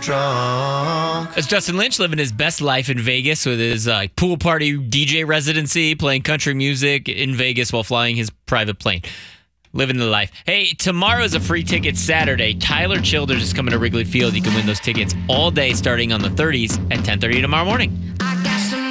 drunk. That's Justin Lynch living his best life in Vegas with his pool party DJ residency, playing country music in Vegas while flying his private plane. Living the life. Hey, tomorrow is a free ticket Saturday. Tyler Childers is coming to Wrigley Field. You can win those tickets all day starting on the 30s at 10:30 tomorrow morning.